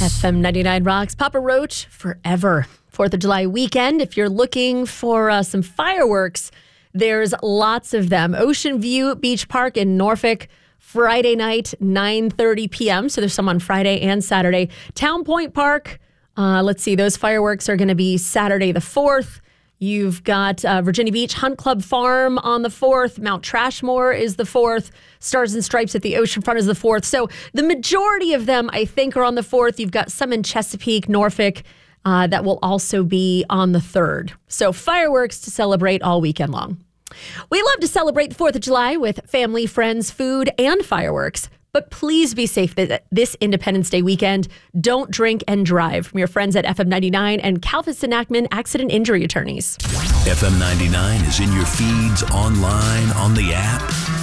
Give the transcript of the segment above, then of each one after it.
FM 99 Rocks, Papa Roach, forever. 4th of July weekend. If you're looking for some fireworks, there's lots of them. Ocean View Beach Park in Norfolk, Friday night, 9:30 p.m. So there's some on Friday and Saturday. Town Point Park, let's see, those fireworks are going to be Saturday the 4th. You've got Virginia Beach Hunt Club Farm on the 4th. Mount Trashmore is the 4th. Stars and Stripes at the oceanfront is the 4th. So the majority of them, I think, are on the 4th. You've got some in Chesapeake, Norfolk, that will also be on the 3rd. So fireworks to celebrate all weekend long. We love to celebrate the 4th of July with family, friends, food, and fireworks. But please be safe this Independence Day weekend. Don't drink and drive. From your friends at FM 99 and Calvis and Ackman Accident Injury Attorneys. FM 99 is in your feeds, online, on the app,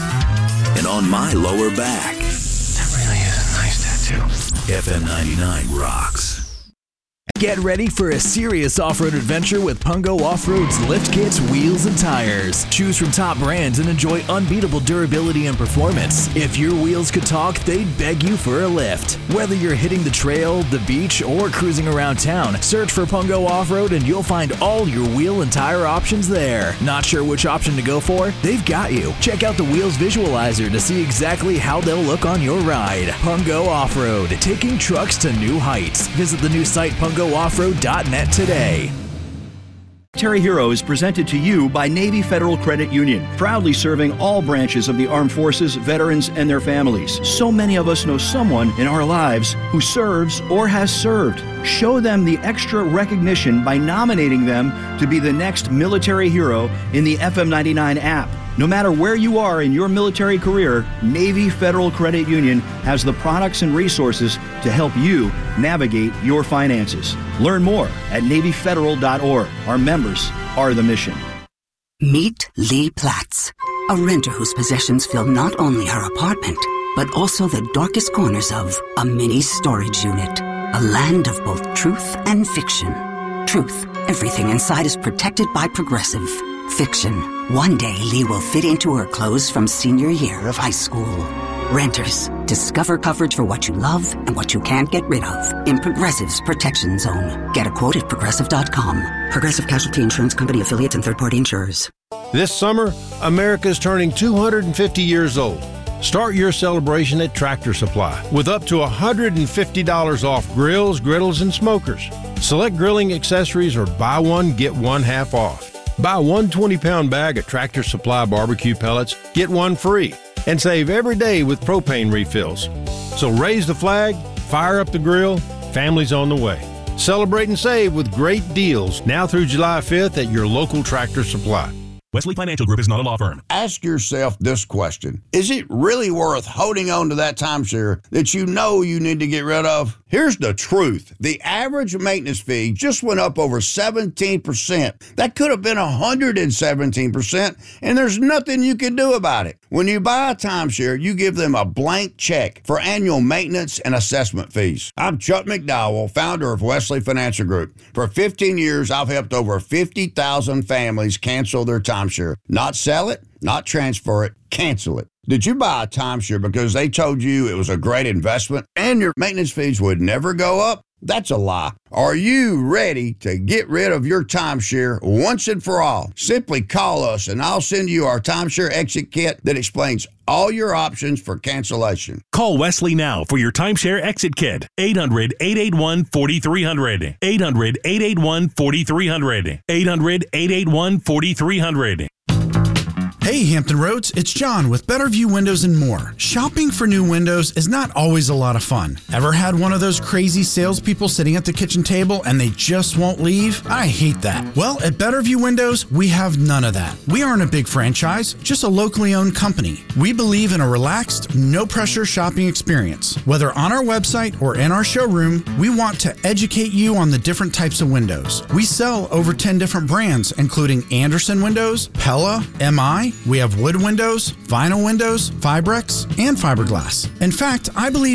and on my lower back. That really is a nice tattoo. FM 99 rocks. Get ready for a serious off-road adventure with Pungo Off-Road's lift kits, wheels, and tires. Choose from top brands and enjoy unbeatable durability and performance. If your wheels could talk, they'd beg you for a lift. Whether you're hitting the trail, the beach, or cruising around town, search for Pungo Off-Road and you'll find all your wheel and tire options there. Not sure which option to go for? They've got you. Check out the Wheels Visualizer to see exactly how they'll look on your ride. Pungo Off-Road, taking trucks to new heights. Visit the new site pungooffroad.net today. Military Hero is presented to you by Navy Federal Credit Union, proudly serving all branches of the armed forces, veterans, and their families. So many of us know someone in our lives who serves or has served. Show them the extra recognition by nominating them to be the next military hero in the FM 99 app. No matter where you are in your military career, Navy Federal Credit Union has the products and resources to help you navigate your finances. Learn more at NavyFederal.org. Our members are the mission. Meet Lee Platts, a renter whose possessions fill not only her apartment, but also the darkest corners of a mini storage unit. A land of both truth and fiction. Truth, everything inside is protected by Progressive. Fiction, one day Lee will fit into her clothes from senior year of high school. Renters, discover coverage for what you love and what you can't get rid of in Progressive's Protection Zone. Get a quote at Progressive.com. Progressive Casualty Insurance Company affiliates and third-party insurers. This summer, America's turning 250 years old. Start your celebration at Tractor Supply with up to $150 off grills, griddles, and smokers. Select grilling accessories or buy one, get one half off. Buy one 20-pound bag of Tractor Supply barbecue pellets, get one free, and save every day with propane refills. So raise the flag, fire up the grill, family's on the way. Celebrate and save with great deals now through July 5th at your local Tractor Supply. Wesley Financial Group is not a law firm. Ask yourself this question. Is it really worth holding on to that timeshare that you know you need to get rid of? Here's the truth. The average maintenance fee just went up over 17%. That could have been 117%, and there's nothing you can do about it. When you buy a timeshare, you give them a blank check for annual maintenance and assessment fees. I'm Chuck McDowell, founder of Wesley Financial Group. For 15 years, I've helped over 50,000 families cancel their timeshare. Not sell it, not transfer it, cancel it. Did you buy a timeshare because they told you it was a great investment and your maintenance fees would never go up? That's a lie. Are you ready to get rid of your timeshare once and for all? Simply call us and I'll send you our timeshare exit kit that explains all your options for cancellation. Call Wesley now for your timeshare exit kit. 800-881-4300. 800-881-4300. 800-881-4300. Hey Hampton Roads, it's John with Better View Windows and More. Shopping for new windows is not always a lot of fun. Ever had one of those crazy salespeople sitting at the kitchen table and they just won't leave? I hate that. Well, at Better View Windows, we have none of that. We aren't a big franchise, just a locally owned company. We believe in a relaxed, no-pressure shopping experience. Whether on our website or in our showroom, we want to educate you on the different types of windows. We sell over 10 different brands, including Anderson Windows, Pella, MI. We have wood windows, vinyl windows, Fibrex, and fiberglass. In fact, I believe